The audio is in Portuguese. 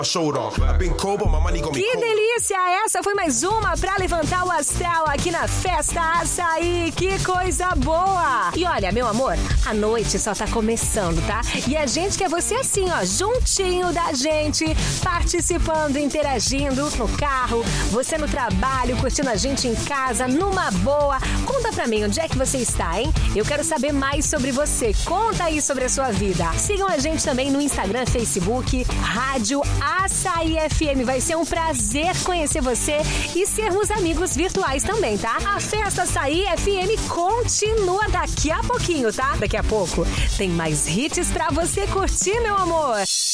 Que delícia! Essa foi mais uma pra levantar o astral aqui na Festa Açaí. Que coisa boa! E olha, meu amor, a noite só tá começando, tá? E a gente quer você assim, ó, juntinho da gente, participando, interagindo no carro, você no trabalho, curtindo a gente em casa, numa boa. Conta pra mim, onde é que você está, hein? Eu quero saber mais sobre você. Conta aí sobre a sua vida. Sigam a gente também no Instagram, Facebook, Rádio Açaí FM. Vai ser um prazer conhecer você e sermos amigos virtuais também, tá? A Festa Açaí FM continua daqui a pouquinho, tá? Daqui a pouco tem mais hits pra você curtir, meu amor.